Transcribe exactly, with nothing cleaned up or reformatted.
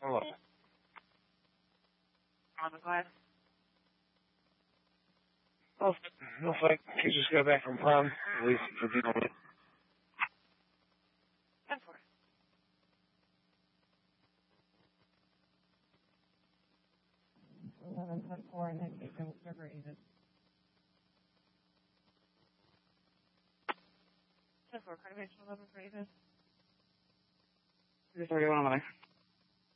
Hello. On the glass. Oh, looks like he just got back from prom. At least for the moment. ten four. eleven ten four and then eight double server Avis. ten four, carnivation eleven for Avis. thirty-one on the way.